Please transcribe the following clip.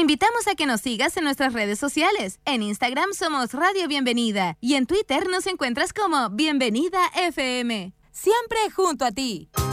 invitamos a que nos sigas en nuestras redes sociales. En Instagram somos Radio Bienvenida y en Twitter nos encuentras como Bienvenida FM. Siempre junto a ti.